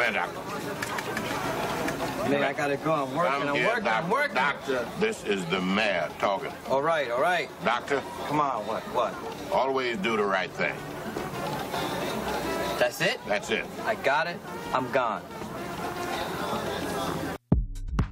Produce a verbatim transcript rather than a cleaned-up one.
here, doctor. Man, I gotta go. I'm working, Come I'm here, working, doctor. I'm working. Doctor, this is the mayor talking. All right, all right. Doctor? Come on, what, what? Always do the right thing. That's it? That's it. I got it. I'm gone.